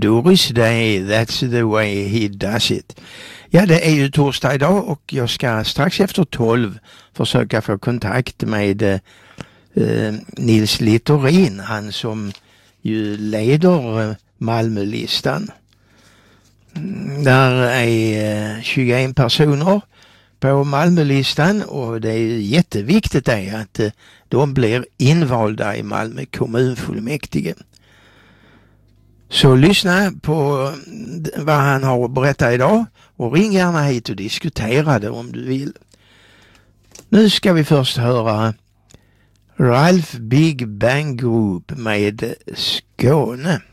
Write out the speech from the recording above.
Doris Day, that's the way he does it. Ja, det är ju torsdag idag och jag ska strax efter 12 försöka få kontakt med Nils Littorin, han som ju leder Malmölistan. Där är 21 personer på Malmölistan och det är jätteviktigt att de blir invalda i Malmö kommunfullmäktige. Så lyssna på vad han har att berätta idag och ring gärna hit och diskutera det om du vill. Nu ska vi först höra Ralph Big Bang Group med Skåne.